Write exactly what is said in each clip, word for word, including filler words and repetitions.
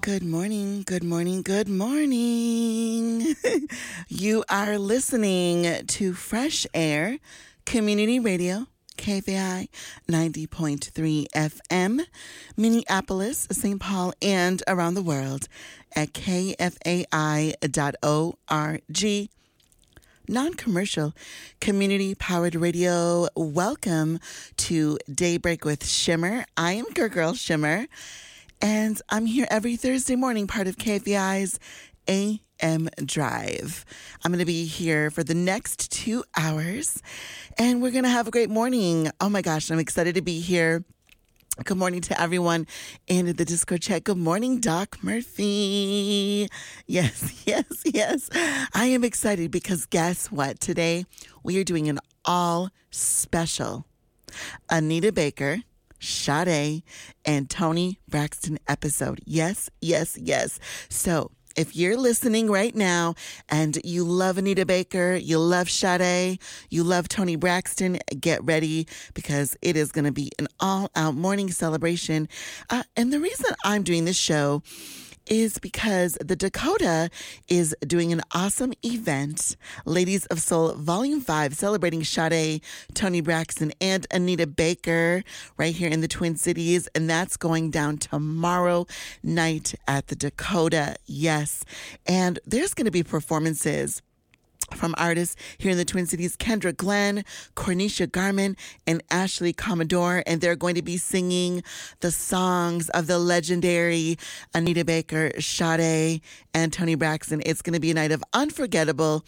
Good morning, good morning, good morning. You are listening to Fresh Air Community Radio, K V I ninety point three F M, Minneapolis, Saint Paul, and around the world at K F A I dot org. Non-commercial, community-powered radio. Welcome to Daybreak with Shimmer. I am your girl, Shimmer, and I'm here every Thursday morning, part of K V I's A M Drive. I'm going to be here for the next two hours, and we're going to have a great morning. Oh my gosh, I'm excited to be here. Good morning to everyone in the Discord chat. Good morning, Doc Murphy. Yes, yes, yes. I am excited because guess what? Today we are doing an all special Anita Baker, Sade, and Toni Braxton episode. Yes, yes, yes. So if you're listening right now and you love Anita Baker, you love Sade, you love Toni Braxton, get ready because it is going to be an all-out morning celebration. Uh, and the reason I'm doing this show is because the Dakota is doing an awesome event, Ladies of Soul Volume five, celebrating Sade, Toni Braxton, and Anita Baker right here in the Twin Cities. And that's going down tomorrow night at the Dakota. Yes. And there's going to be performances from artists here in the Twin Cities, Kendra Glenn, Cornisha Garman, and Ashley Commodore, and they're going to be singing the songs of the legendary Anita Baker, Sade, and Toni Braxton. It's going to be a night of unforgettable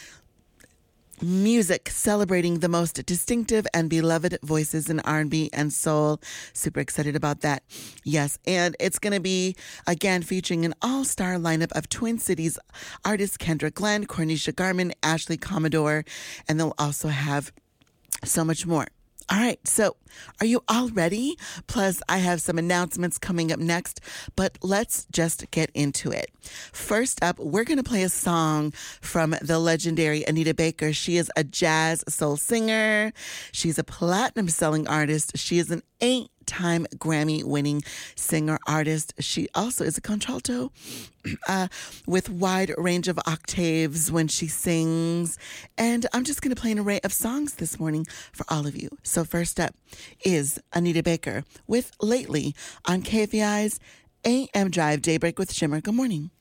music celebrating the most distinctive and beloved voices in R and B and soul. Super excited about that. Yes, and it's going to be, again, featuring an all-star lineup of Twin Cities artists, Kendra Glenn, Cornisha Garman, Ashley Commodore, and they'll also have so much more. All right, so are you all ready? Plus, I have some announcements coming up next, but let's just get into it. First up, we're going to play a song from the legendary Anita Baker. She is a jazz soul singer. She's a platinum-selling artist. She is an eight-time Grammy-winning singer-artist. She also is a contralto uh, with wide range of octaves when she sings. And I'm just going to play an array of songs this morning for all of you. So first up is Anita Baker with Lately on K F A I's A M Drive Daybreak with Shimmer. Good morning.